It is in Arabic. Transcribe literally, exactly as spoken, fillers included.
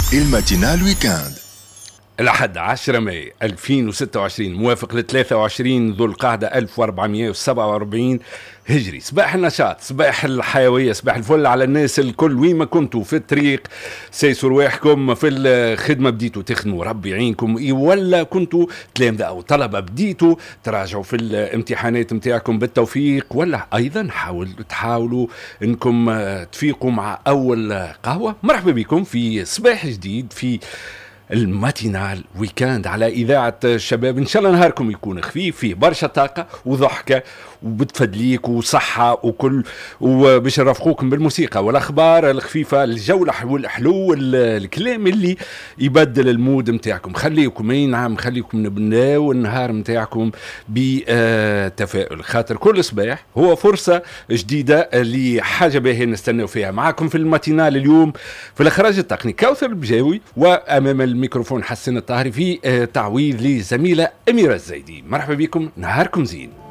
الماتينال ويكاند. الأحد عشرة ماي ألفين وستة وعشرين موافق ل ثلاثة وعشرين ذو القعدة ألف وأربعمائة وسبعة وأربعين هجري. صباح النشاط، صباح الحيوية، صباح الفل على الناس الكل وين ما كنتوا في الطريق، سيسوا رواحكم في الخدمة، بديتوا تخدموا ربي يعينكم، ولا كنتوا تلامذة أو طلبة بديتوا تراجعوا في الامتحانات متاعكم بالتوفيق، ولا أيضا حاول تحاولوا أنكم تفيقوا مع أول قهوة. مرحبا بكم في صباح جديد في الماتينال ويكاند على إذاعة الشباب. إن شاء الله نهاركم يكون خفيف، فيه برشا طاقة وضحكة وبتفدليك وصحة وكل، وباش نرافقوكم بالموسيقى والأخبار الخفيفة، الجو والحلو، الكلام اللي يبدل المود متاعكم. خليكم أي نعم، خليكم نبناو النهار متاعكم بتفاؤل، خاطر كل صباح هو فرصة جديدة لحاجة باهية نستناو فيها. معكم في الماتينال اليوم في الإخراج التقني كوثر البجاوي، وأمام الميكروفون حسن الطاهري، في تعويض لزميلة أميرة الزايدي. مرحبا بكم، نهاركم زين.